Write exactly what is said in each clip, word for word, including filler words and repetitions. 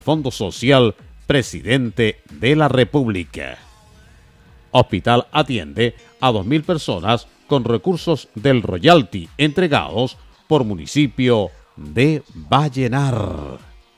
Fondo Social, Presidente de la República. Hospital atiende a dos mil personas con recursos del royalty entregados por municipio de Vallenar.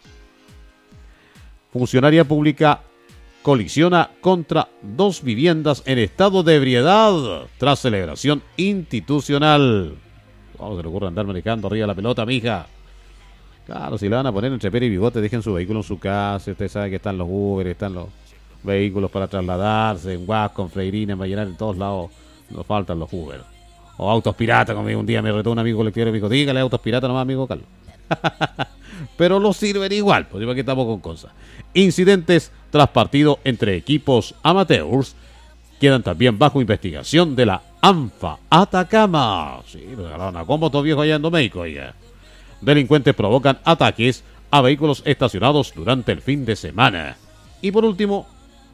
Funcionaria pública colisiona contra dos viviendas en estado de ebriedad tras celebración institucional. ¿Cómo se le ocurre andar manejando arriba de la pelota, mija? Claro, si le van a poner entre pera y bigote, dejen su vehículo en su casa. Usted sabe que están los Uber, están los vehículos para trasladarse, en Huasco, en Freirina, en Vallenar, en todos lados nos faltan los Uber. O autos piratas, como un día me retó un amigo colectivo y me dijo, dígale autos piratas nomás, amigo Carlos. Pero los sirven igual, pues aquí estamos con cosas. Incidentes tras partido entre equipos amateurs quedan también bajo investigación de la ANFA Atacama. Sí, lo agarraron a combo todos viejos allá en Domeico, oiga. Delincuentes provocan ataques a vehículos estacionados durante el fin de semana. Y por último,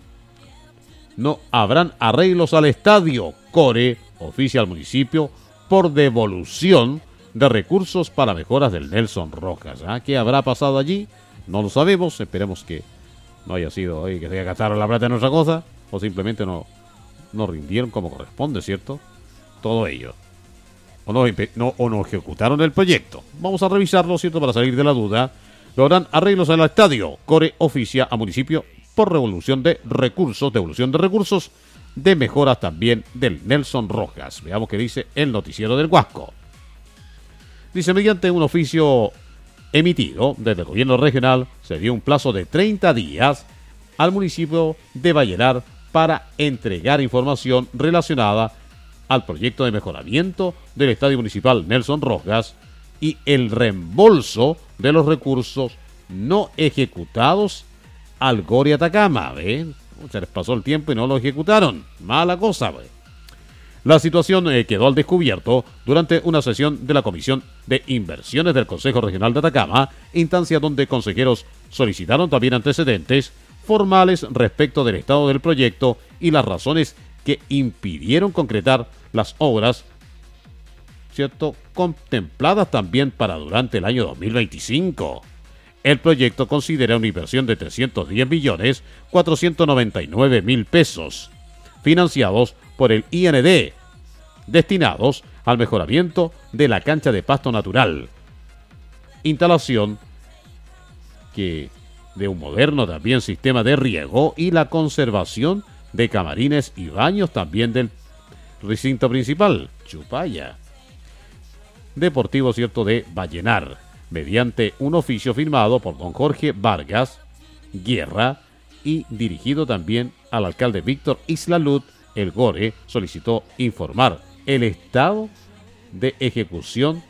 no habrán arreglos al estadio. Core oficia al municipio por devolución de recursos para mejoras del Nelson Rojas. ¿Ah? ¿Qué habrá pasado allí? No lo sabemos. Esperemos que no haya sido oye, que se haya gastado la plata en otra cosa, o simplemente no, no rindieron como corresponde, ¿cierto? Todo ello. O no, no, o no ejecutaron el proyecto. Vamos a revisarlo, ¿cierto? Para salir de la duda. Logran arreglos al estadio. Core oficia a municipio por devolución de recursos, devolución de recursos de mejoras también del Nelson Rojas. Veamos qué dice el noticiero del Huasco. Dice, mediante un oficio emitido desde el gobierno regional, se dio un plazo de treinta días al municipio de Vallenar para entregar información relacionada al proyecto de mejoramiento del Estadio Municipal Nelson Rojas y el reembolso de los recursos no ejecutados al Core Atacama. ¿Ven? Se les pasó el tiempo y no lo ejecutaron. Mala cosa, ¿ve? La situación eh, quedó al descubierto durante una sesión de la Comisión de Inversiones del Consejo Regional de Atacama, instancia donde consejeros solicitaron también antecedentes formales respecto del estado del proyecto y las razones que impidieron concretar las obras, ¿cierto?, contempladas también para durante el año dos mil veinticinco. El proyecto considera una inversión de trescientos diez millones cuatrocientos noventa y nueve mil pesos, financiados por el I N D, destinados al mejoramiento de la cancha de pasto natural, instalación que de un moderno también sistema de riego y la conservación de camarines y baños también del recinto principal, Chupaya Deportivo, cierto, de Vallenar, mediante un oficio firmado por don Jorge Vargas Guerra y dirigido también al alcalde Víctor Islalud. El Core solicitó informar el estado de ejecución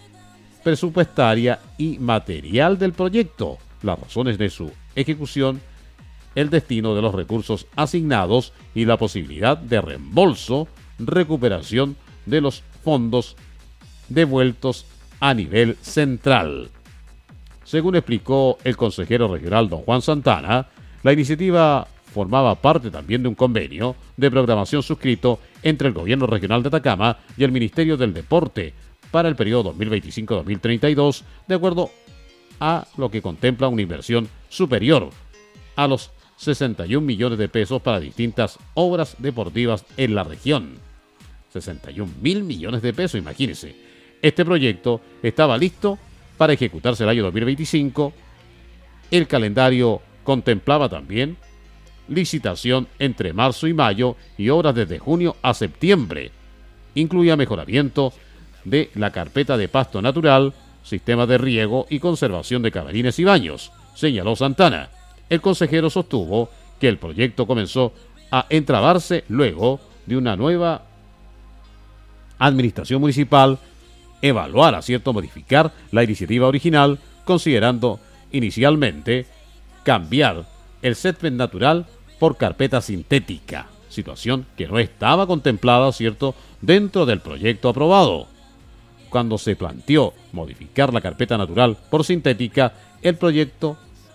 presupuestaria y material del proyecto, las razones de su ejecución, el destino de los recursos asignados y la posibilidad de reembolso, recuperación de los fondos devueltos a nivel central. Según explicó el consejero regional don Juan Santana, la iniciativa formaba parte también de un convenio de programación suscrito entre el Gobierno Regional de Atacama y el Ministerio del Deporte para el periodo dos mil veinticinco a dos mil treinta y dos, de acuerdo a lo que contempla una inversión superior a los sesenta y un millones de pesos para distintas obras deportivas en la región. sesenta y un mil millones de pesos, imagínense. Este proyecto estaba listo para ejecutarse el año dos mil veinticinco. El calendario contemplaba también licitación entre marzo y mayo y obras desde junio a septiembre. Incluía mejoramiento de la carpeta de pasto natural, sistema de riego y conservación de camarines y baños, señaló Santana. El consejero sostuvo que el proyecto comenzó a entrabarse luego de una nueva administración municipal evaluara, ¿cierto?, modificar la iniciativa original, considerando inicialmente cambiar el césped natural por carpeta sintética, situación que no estaba contemplada, ¿cierto?, dentro del proyecto aprobado. Cuando se planteó modificar la carpeta natural por sintética, el proyecto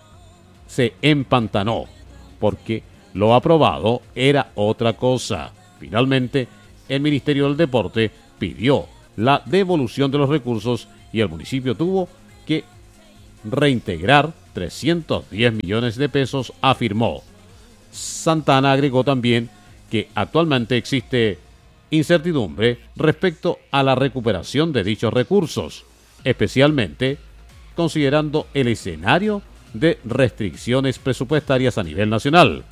se empantanó, porque lo aprobado era otra cosa. Finalmente, el Ministerio del Deporte pidió la devolución de los recursos y el municipio tuvo que reintegrar trescientos diez millones de pesos, afirmó. Santana agregó también que actualmente existe incertidumbre respecto a la recuperación de dichos recursos, especialmente considerando el escenario de restricciones presupuestarias a nivel nacional.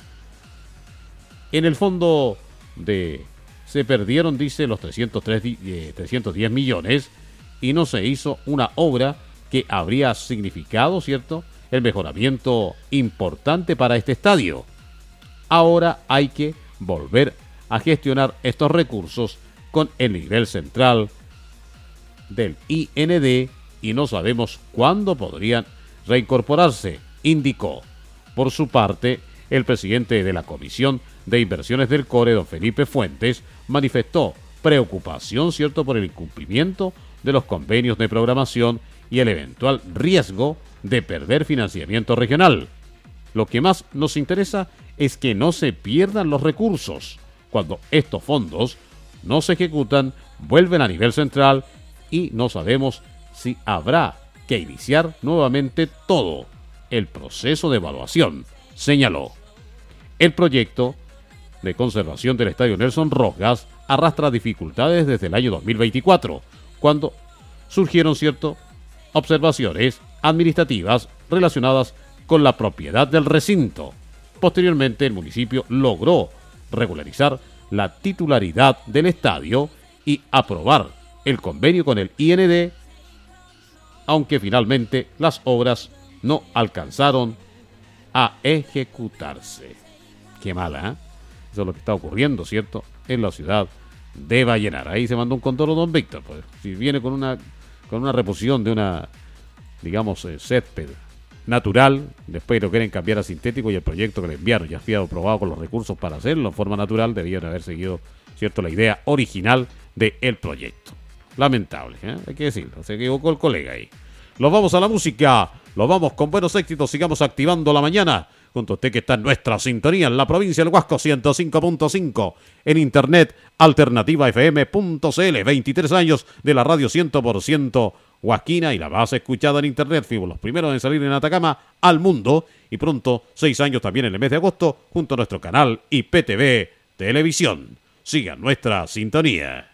En el fondo de se perdieron, dice, los trescientos diez millones y no se hizo una obra que habría significado, ¿cierto?, el mejoramiento importante para este estadio. Ahora hay que volver a gestionar estos recursos con el nivel central del I N D y no sabemos cuándo podrían reincorporarse, indicó. Por su parte, el presidente de la Comisión de Inversiones del Core, don Felipe Fuentes, manifestó preocupación, cierto, por el incumplimiento de los convenios de programación y el eventual riesgo de perder financiamiento regional. Lo que más nos interesa es que no se pierdan los recursos. Cuando estos fondos no se ejecutan, vuelven a nivel central y no sabemos si habrá que iniciar nuevamente todo el proceso de evaluación, señaló. El proyecto de conservación del Estadio Nelson Rojas arrastra dificultades desde el año dos mil veinticuatro, cuando surgieron, cierto, observaciones administrativas relacionadas con la propiedad del recinto. Posteriormente, el municipio logró regularizar la titularidad del estadio y aprobar el convenio con el I N D, aunque finalmente las obras no alcanzaron a ejecutarse. Qué mala, ¿eh? Eso es lo que está ocurriendo, ¿cierto?, en la ciudad de Vallenar. Ahí se mandó un condoro don Víctor, pues. Si viene con una con una reposición de una, digamos, eh, césped natural, después lo quieren cambiar a sintético y el proyecto que le enviaron ya había aprobado con los recursos para hacerlo en forma natural, debían haber seguido, cierto, la idea original del proyecto. Lamentable, ¿eh? Hay que decirlo, se equivocó el colega ahí. Los vamos a la música, los vamos con buenos éxitos, sigamos activando la mañana, junto a usted que está en nuestra sintonía en la provincia del Huasco, ciento cinco punto cinco, en internet, alternativa f m punto c l, veintitrés años de la radio cien por ciento huasquina y la más escuchada en internet. Fuimos los primeros en salir en Atacama al mundo y pronto seis años también en el mes de agosto junto a nuestro canal I P T V Televisión. Sigan nuestra sintonía.